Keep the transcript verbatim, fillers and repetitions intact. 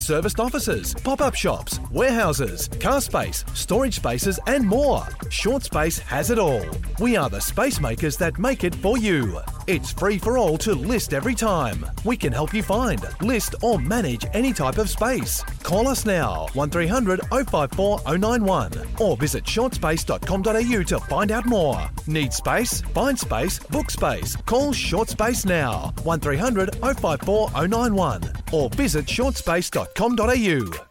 serviced offices, pop-up shops, warehouses, car space, storage spaces and more. Short Space has it all. We are the space makers that make it for you. It's free for all to list every time. We can help you find, list or manage any type of space. Call us now, one three hundred oh five four oh nine one or visit short space dot com dot a u to find out more. Need space? Find space, book space. Call Short Space now, one three hundred oh five four oh nine one or visit short space dot com dot a u.